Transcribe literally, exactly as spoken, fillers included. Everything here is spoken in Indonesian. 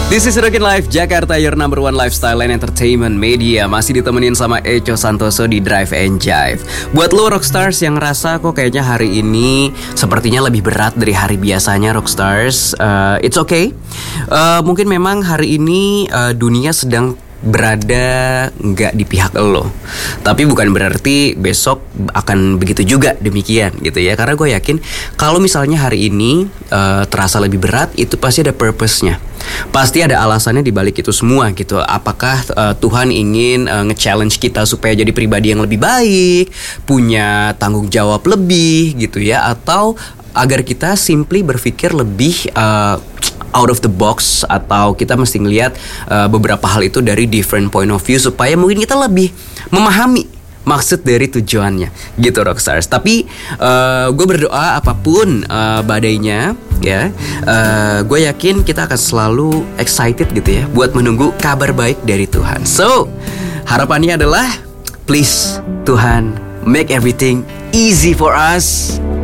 This is Rockin' Life Jakarta, your number one lifestyle and entertainment media. Masih ditemenin sama Echo Santoso di Drive and Jive. Buat lo Rockstars yang ngerasa kok kayaknya hari ini sepertinya lebih berat dari hari biasanya Rockstars, uh, it's okay. uh, Mungkin memang hari ini uh, dunia sedang berada nggak di pihak lo, tapi bukan berarti besok akan begitu juga demikian gitu ya. Karena gue yakin kalau misalnya hari ini uh, terasa lebih berat, itu pasti ada purpose-nya, pasti ada alasannya di balik itu semua gitu. Apakah uh, Tuhan ingin uh, nge-challenge kita supaya jadi pribadi yang lebih baik, punya tanggung jawab lebih gitu ya, atau agar kita simply berpikir lebih uh, out of the box, atau kita mesti ngelihat uh, beberapa hal itu dari different point of view supaya mungkin kita lebih memahami maksud dari tujuannya gitu Rockstars. Tapi uh, gue berdoa apapun uh, badainya ya, uh, gue yakin kita akan selalu excited gitu ya buat menunggu kabar baik dari Tuhan. So harapannya adalah please Tuhan make everything easy for us.